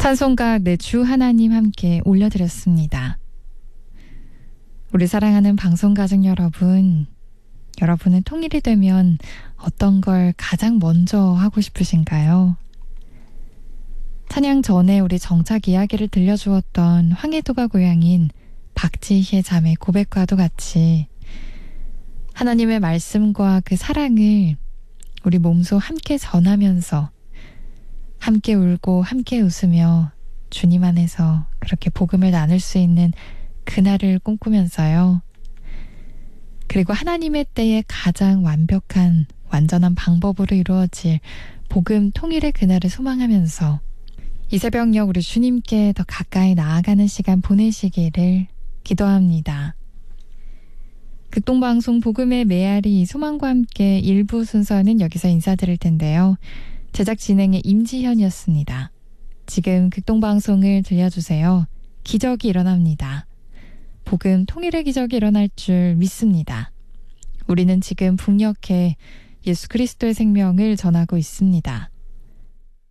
찬송가 내 주 하나님 함께 올려드렸습니다. 우리 사랑하는 방송가족 여러분, 여러분은 통일이 되면 어떤 걸 가장 먼저 하고 싶으신가요? 찬양 전에 우리 정착 이야기를 들려주었던 황해도가 고향인 박지희의 자매 고백과도 같이 하나님의 말씀과 그 사랑을 우리 몸소 함께 전하면서 함께 울고 함께 웃으며 주님 안에서 그렇게 복음을 나눌 수 있는 그날을 꿈꾸면서요. 그리고 하나님의 때에 가장 완벽한 완전한 방법으로 이루어질 복음 통일의 그날을 소망하면서 이 새벽녘 우리 주님께 더 가까이 나아가는 시간 보내시기를 기도합니다. 극동방송 복음의 메아리 소망과 함께 1부 순서는 여기서 인사드릴 텐데요. 제작 진행의 임지현이었습니다. 지금 극동방송을 들려주세요. 기적이 일어납니다. 복음 통일의 기적이 일어날 줄 믿습니다. 우리는 지금 북녘에 예수 그리스도의 생명을 전하고 있습니다.